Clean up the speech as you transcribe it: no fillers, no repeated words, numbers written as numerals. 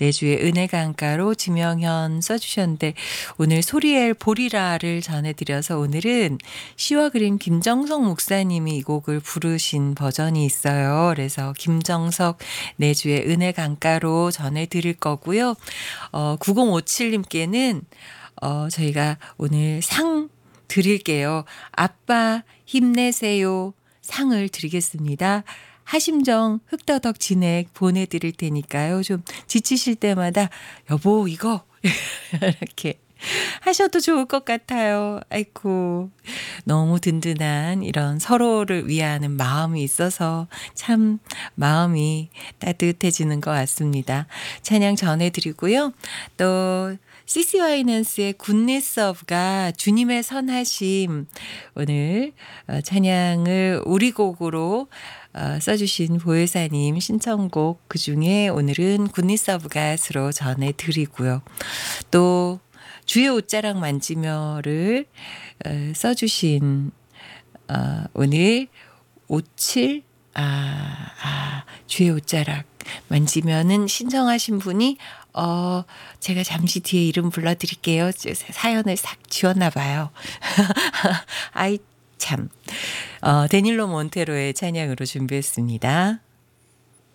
내주의 은혜 강가로 지명현 써주셨는데 오늘 소리엘 보리라를 전해드려서 오늘은 시와 그림 김정석 목사님이 이 곡을 부르신 버전이 있어요. 그래서 김정석 내주의 은혜 강가로 전해드릴 거고요. 9057님께는 저희가 오늘 상 드릴게요. 아빠 힘내세요. 상을 드리겠습니다. 하심정 흑더덕 진액 보내드릴 테니까요. 좀 지치실 때마다 여보 이거 이렇게 하셔도 좋을 것 같아요. 아이고 너무 든든한 이런 서로를 위하는 마음이 있어서 참 마음이 따뜻해지는 것 같습니다. 찬양 전해드리고요. 또 CC와이넌스의 굿니스 오브가 주님의 선하심 오늘 찬양을 우리 곡으로 써주신 보혜사님 신청곡 그중에 오늘은 굿니스 오브 갓으로 전해드리고요. 또 주의 옷자락 만지며를 써주신 오늘 57 주의 옷자락 만지면은 신청하신 분이 제가 잠시 뒤에 이름 불러드릴게요. 사연을 싹 지웠나 봐요. 아이 참. 데닐로 몬테로의 찬양으로 준비했습니다.